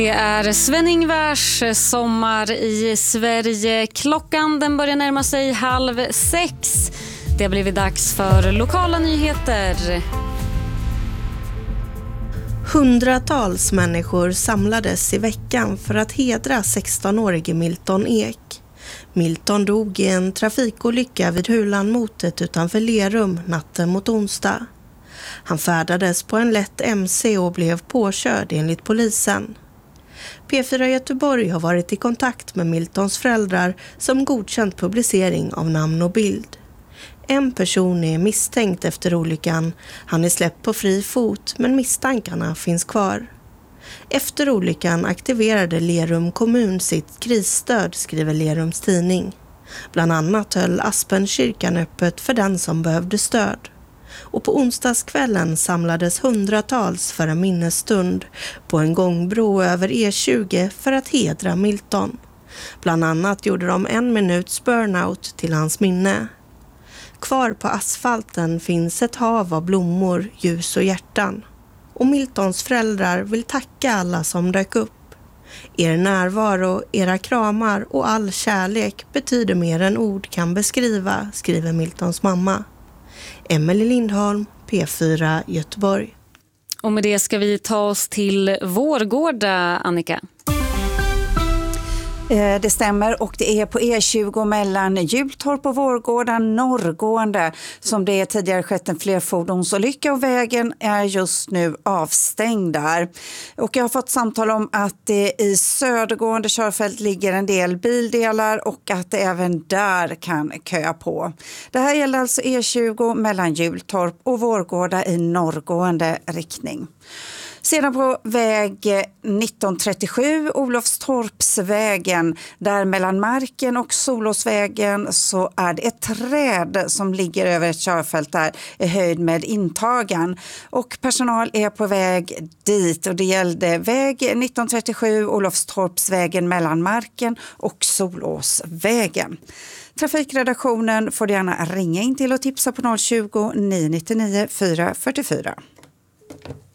Det är Sven-Ingvars sommar i Sverige. Klockan den börjar närma sig 5:30. Det har blivit dags för lokala nyheter. Hundratals människor samlades i veckan för att hedra 16-årige Milton Ek. Milton dog i en trafikolycka vid Hulanmotet utanför Lerum natten mot onsdag. Han färdades på en lätt MC och blev påkörd enligt polisen. P4 Göteborg har varit i kontakt med Miltons föräldrar som godkänt publicering av namn och bild. En person är misstänkt efter olyckan. Han är släppt på fri fot men misstankarna finns kvar. Efter olyckan aktiverade Lerum kommun sitt krisstöd, skriver Lerums tidning. Bland annat höll Aspenkyrkan öppet för den som behövde stöd. Och på onsdagskvällen samlades hundratals för en minnesstund på en gångbro över E20 för att hedra Milton. Bland annat gjorde de 1 minuts burnout till hans minne. Kvar på asfalten finns ett hav av blommor, ljus och hjärtan. Och Miltons föräldrar vill tacka alla som dök upp. Er närvaro, era kramar och all kärlek betyder mer än ord kan beskriva, skriver Miltons mamma. Emelie Lindholm, P4 Göteborg. Och med det ska vi ta oss till Vårgårda, Annika. Det stämmer, och det är på E20 mellan Hjultorp och Vårgårda norrgående som det tidigare skett en flerfordonsolycka och vägen är just nu avstängd där. Och jag har fått samtal om att det i södergående körfält ligger en del bildelar och att det även där kan köa på. Det här gäller alltså E20 mellan Hjultorp och Vårgårda i norrgående riktning. Sedan på väg 1937, Olofstorpsvägen, där mellan Marken och Solåsvägen så är det ett träd som ligger över ett körfält där i höjd med intagen. Och personal är på väg dit och det gällde väg 1937, Olofstorpsvägen mellan Marken och Solåsvägen. Trafikredaktionen får gärna ringa in till och tipsa på 020 999 444.